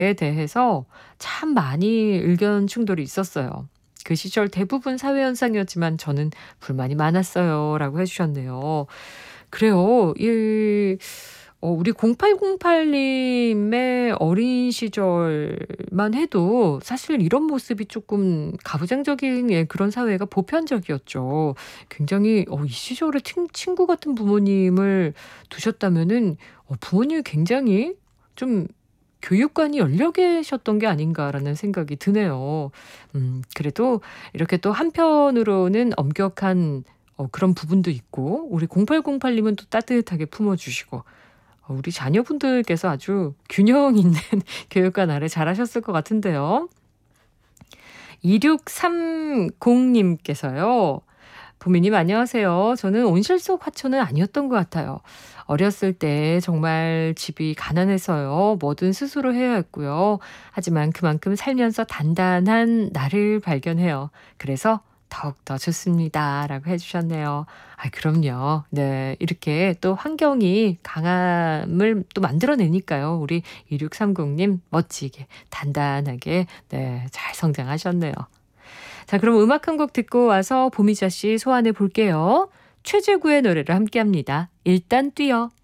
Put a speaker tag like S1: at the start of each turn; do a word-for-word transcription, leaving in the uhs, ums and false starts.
S1: 대해서 참 많이 의견 충돌이 있었어요. 그 시절 대부분 사회현상이었지만 저는 불만이 많았어요. 라고 해주셨네요. 그래요. 이, 어, 우리 공팔공팔 님의 어린 시절만 해도 사실 이런 모습이 조금 가부장적인 예, 그런 사회가 보편적이었죠. 굉장히 어, 이 시절에 친, 친구 같은 부모님을 두셨다면은 어, 부모님이 굉장히 좀 교육관이 열려 계셨던 게 아닌가라는 생각이 드네요. 음, 그래도 이렇게 또 한편으로는 엄격한 어, 그런 부분도 있고, 우리 공팔공팔 님은 또 따뜻하게 품어주시고, 어, 우리 자녀분들께서 아주 균형 있는 교육관 아래 잘하셨을 것 같은데요. 이육삼공 님께서요. 보미님 안녕하세요. 저는 온실 속 화초는 아니었던 것 같아요. 어렸을 때 정말 집이 가난해서요. 뭐든 스스로 해야 했고요. 하지만 그만큼 살면서 단단한 나를 발견해요. 그래서 더욱더 좋습니다. 라고 해주셨네요. 아, 그럼요. 네. 이렇게 또 환경이 강함을 또 만들어내니까요. 우리 이육삼공 님 멋지게, 단단하게, 네. 잘 성장하셨네요. 자, 그럼 음악 한 곡 듣고 와서 보미자 씨 소환해 볼게요. 최재구의 노래를 함께 합니다. 일단 뛰어.